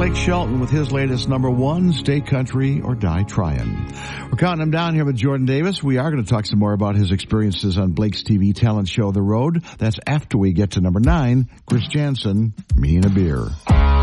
Blake Shelton with his latest number one, Stay Country or Die Tryin'. We're counting him down here with Jordan Davis. We are going to talk some more about his experiences on Blake's TV talent show, The Road. That's after we get to number 9, Chris Janson, Me and a Beer.